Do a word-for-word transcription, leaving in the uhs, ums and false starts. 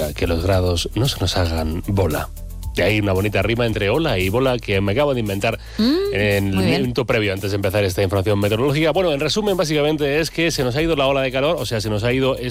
significa que los grados no se nos hagan bola. Y hay una bonita rima entre ola y bola que me acabo de inventar mm, en el minuto previo antes de empezar esta información meteorológica. Bueno, en resumen, básicamente es que se nos ha ido la ola de calor, o sea, se nos ha ido